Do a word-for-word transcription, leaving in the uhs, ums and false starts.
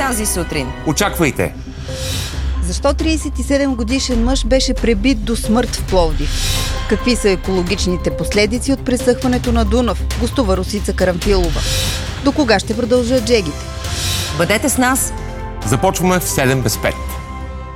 тази сутрин. Очаквайте! Защо тридесет и седем годишен мъж беше пребит до смърт в Пловдив? Какви са екологичните последици от пресъхването на Дунав? Гостува Росица Карамфилова. До кога ще продължат джегите? Бъдете с нас! Започваме в седем без пет.